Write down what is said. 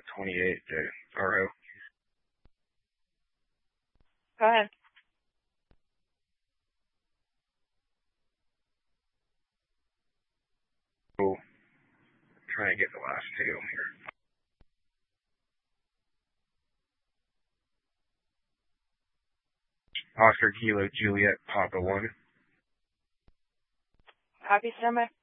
28 to RO. Go ahead. Cool. Trying to get the last two here. Oscar Kilo Juliet Papa 1. Copy, standby.